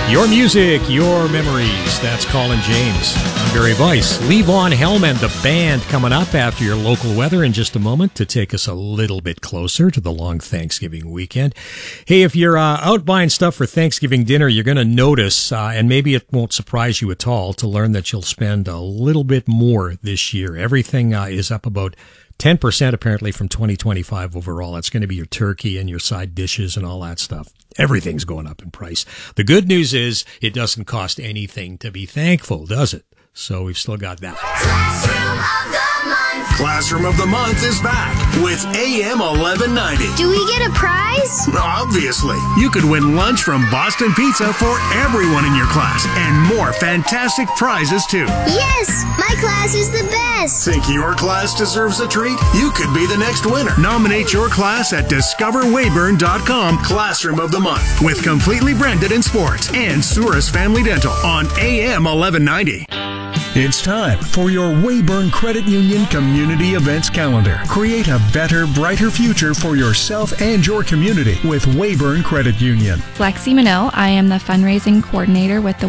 Your music, your memories. That's Colin James. I'm Barry Weiss. Levon Helman, the band, coming up after your local weather in just a moment to take us a little bit closer to the long Thanksgiving weekend. Hey, if you're out buying stuff for Thanksgiving dinner, you're going to notice, and maybe it won't surprise you at all, to learn that you'll spend a little bit more this year. Everything is up about 10% apparently from 2025 overall. That's going to be your turkey and your side dishes and all that stuff. Everything's going up in price. The good news is it doesn't cost anything to be thankful, does it? So we've still got that. Classroom of the Month. Classroom of the Month is back with AM 1190. Do we get a prize? Obviously. You could win lunch from Boston Pizza for everyone in your class and more fantastic prizes too. Yes, my class is the best. Think your class deserves a treat? You could be the next winner. Nominate your class at discoverwayburn.com Classroom of the Month with Completely Branded in Sports and Souris Family Dental on AM 1190. It's time for your Wayburn Credit Union Community Events Calendar. Create a better, brighter future for yourself and your community with Wayburn Credit Union. Lexi Minot, I am the fundraising coordinator with the